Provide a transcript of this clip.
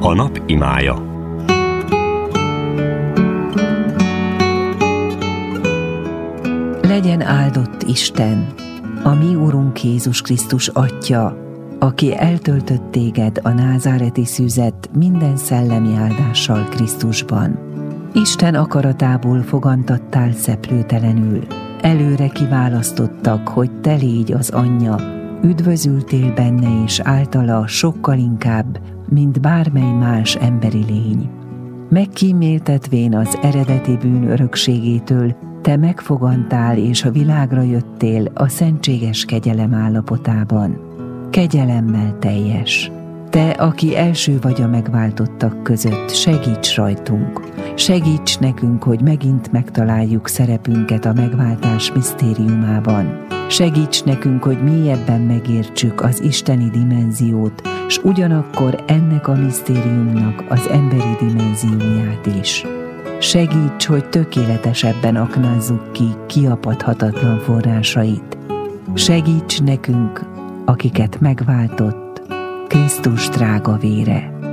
A nap imája. Legyen áldott Isten, a mi Urunk Jézus Krisztus Atya, aki eltöltött téged a názáreti szüzet minden szellemi áldással Krisztusban. Isten akaratából fogantattál szeplőtelenül, előre kiválasztottak, hogy te légy az anyja, üdvözültél benne és általa sokkal inkább, mint bármely más emberi lény. Megkíméltetvén az eredeti bűn örökségétől, te megfogantál és a világra jöttél a szentséges kegyelem állapotában. Kegyelemmel teljes. Te, aki első vagy a megváltottak között, segíts rajtunk. Segíts nekünk, hogy megint megtaláljuk szerepünket a megváltás misztériumában. Segíts nekünk, hogy mélyebben megértsük az isteni dimenziót, s ugyanakkor ennek a misztériumnak az emberi dimenzióját is. Segíts, hogy tökéletesebben aknázzuk ki kiapadhatatlan forrásait. Segíts nekünk, akiket megváltott Krisztus drága vére.